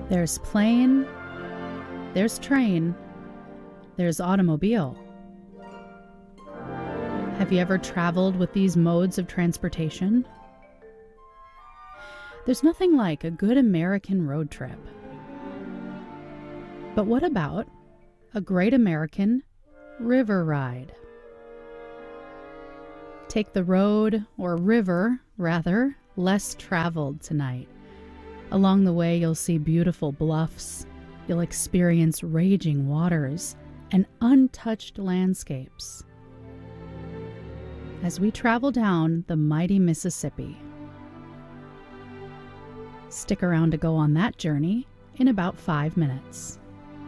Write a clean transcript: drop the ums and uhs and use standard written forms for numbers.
There's plane, there's train, there's automobile. Have you ever traveled with these modes of transportation? There's nothing like a good American road trip. But what about a great American river ride? Take the road, or river, rather, less traveled tonight. Along the way, you'll see beautiful bluffs, you'll experience raging waters, and untouched landscapes. As we travel down the mighty Mississippi. Stick around to go on that journey in about 5 minutes.